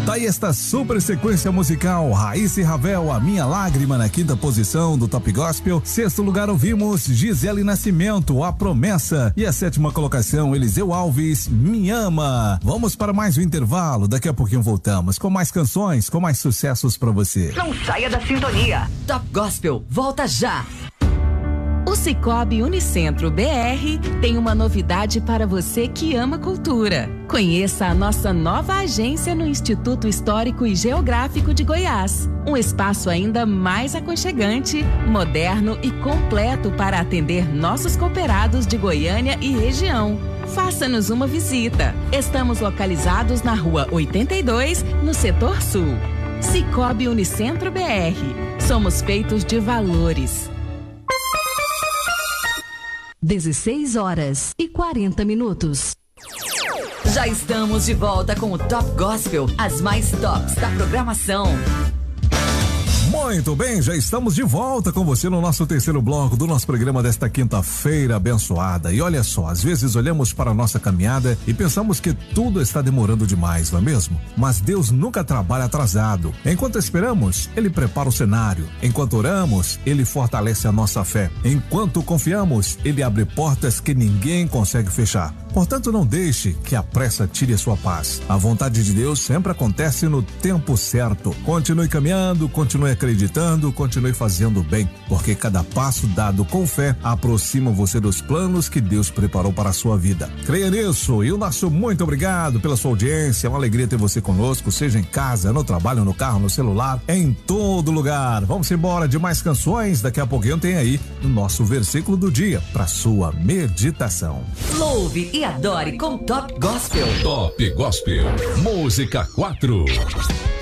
Tá aí esta super sequência musical, Raíssa e Ravel, A Minha Lágrima, na quinta posição do Top Gospel. Sexto lugar ouvimos Gisele Nascimento, A Promessa. E a sétima colocação, Eliseu Alves, Me Ama. Vamos para mais um intervalo, daqui a pouquinho voltamos com mais canções, com mais sucessos pra você. Não saia da sintonia. Top Gospel, volta já. O Sicoob Unicentro BR tem uma novidade para você que ama cultura. Conheça a nossa nova agência no Instituto Histórico e Geográfico de Goiás. Um espaço ainda mais aconchegante, moderno e completo para atender nossos cooperados de Goiânia e região. Faça-nos uma visita. Estamos localizados na Rua 82, no Setor Sul. Sicoob Unicentro BR. Somos feitos de valores. 16h40. Já estamos de volta com o Top Gospel, as mais tops da programação. Muito bem, já estamos de volta com você no nosso terceiro bloco do nosso programa desta quinta-feira abençoada. E olha só, às vezes olhamos para a nossa caminhada e pensamos que tudo está demorando demais, não é mesmo? Mas Deus nunca trabalha atrasado. Enquanto esperamos, Ele prepara o cenário. Enquanto oramos, Ele fortalece a nossa fé. Enquanto confiamos, Ele abre portas que ninguém consegue fechar. Portanto, não deixe que a pressa tire a sua paz. A vontade de Deus sempre acontece no tempo certo. Continue caminhando, continue acreditando, continue fazendo bem, porque cada passo dado com fé aproxima você dos planos que Deus preparou para a sua vida. Creia nisso. E o nosso muito obrigado pela sua audiência. É uma alegria ter você conosco, seja em casa, no trabalho, no carro, no celular, em todo lugar. Vamos embora de mais canções. Daqui a pouquinho tem aí o nosso versículo do dia para sua meditação. Louve e adore com Top Gospel. Top Gospel, música 4.